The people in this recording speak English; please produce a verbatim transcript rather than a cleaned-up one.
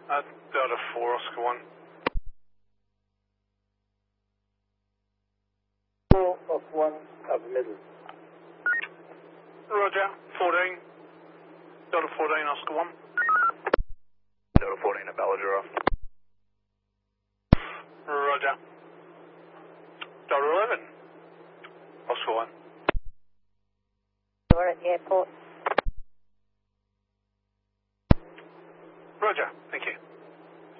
Uh, Delta four, Oscar one. four of one of middle. Roger, fourteen. Delta fourteen, Oscar one. Delta fourteen at Ballajura. Roger. Delta eleven, Oscar one. We're at the airport. Roger, thank you.